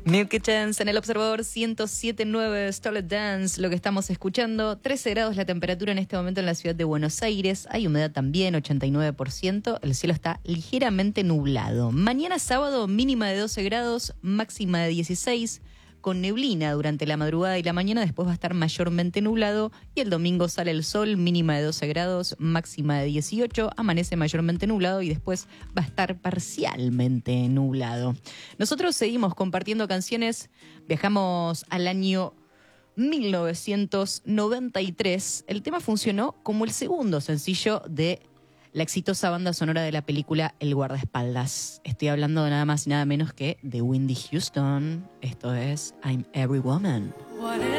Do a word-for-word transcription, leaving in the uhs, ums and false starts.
New Kitchens en el Observador ciento siete punto nueve, Starlet Dance, lo que estamos escuchando. trece grados la temperatura en este momento en la ciudad de Buenos Aires. Hay humedad también, ochenta y nueve por ciento. El cielo está ligeramente nublado. Mañana sábado, mínima de doce grados, máxima de dieciséis, con neblina durante la madrugada y la mañana. Después va a estar mayormente nublado. Y el domingo sale el sol, mínima de doce grados, máxima de dieciocho. Amanece mayormente nublado y después va a estar parcialmente nublado. Nosotros seguimos compartiendo canciones. Viajamos al año mil novecientos noventa y tres. El tema funcionó como el segundo sencillo de la exitosa banda sonora de la película El guardaespaldas. Estoy hablando de nada más y nada menos que de Whitney Houston. Esto es I'm Every Woman.